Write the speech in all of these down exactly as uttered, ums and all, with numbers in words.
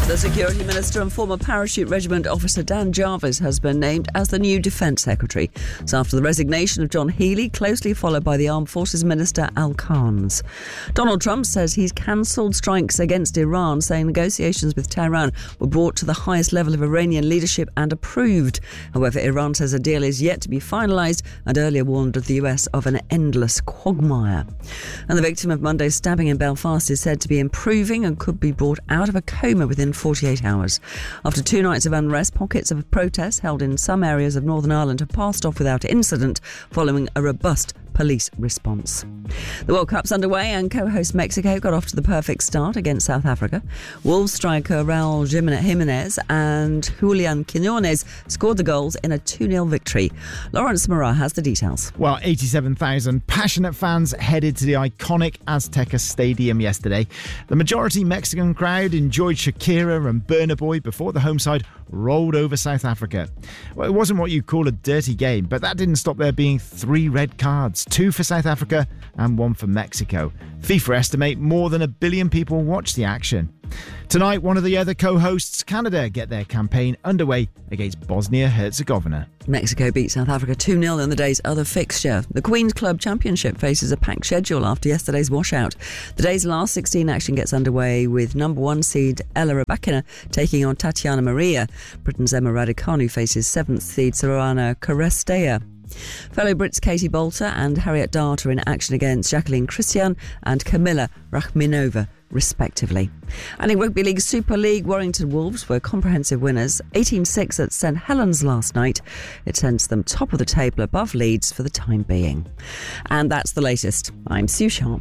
The Security Minister and former Parachute Regiment officer Dan Jarvis has been named as the new Defence Secretary. It's after the resignation of John Healey, closely followed by the Armed Forces Minister Al Khans. Donald Trump says he's cancelled strikes against Iran, saying negotiations with Tehran were brought to the highest level of Iranian leadership and approved. However, Iran says a deal is yet to be finalised and earlier warned the U S of an endless quagmire. And the victim of Monday's stabbing in Belfast is said to be improving and could be brought out of a coma within forty-eight hours. After two nights of unrest, pockets of protests held in some areas of Northern Ireland have passed off without incident following a robust police response. The World Cup's underway and co-host Mexico got off to the perfect start against South Africa. Wolves striker Raul Jimenez and Julian Quinones scored the goals in a two nil victory. Lawrence Murrah has the details. Well, eighty-seven thousand passionate fans headed to the iconic Azteca Stadium yesterday. The majority Mexican crowd enjoyed Shakira and Burna Boy before the home side rolled over South Africa. Well, it wasn't what you'd call a dirty game, but that didn't stop there being three red cards, two for South Africa and one for Mexico. FIFA estimate more than a billion people watched the action. Tonight, one of the other co-hosts, Canada, get their campaign underway against Bosnia-Herzegovina. Mexico beat South Africa two nil in the day's other fixture. The Queen's Club Championship faces a packed schedule after yesterday's washout. The day's last sixteen action gets underway with number one seed Ella Rybakina taking on Tatiana Maria. Britain's Emma Raducanu faces seventh seed Sorana Carestea. Fellow Brits Katie Bolter and Harriet Dart are in action against Jacqueline Christian and Camilla Rachminova, respectively. And in Rugby League Super League, Warrington Wolves were comprehensive winners, eighteen six at St Helens last night. It sends them top of the table above Leeds for the time being. And that's the latest. I'm Sue Sharp.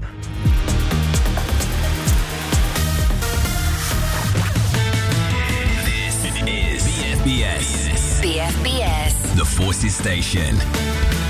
This is B F B S. B F B S. The Forces Station.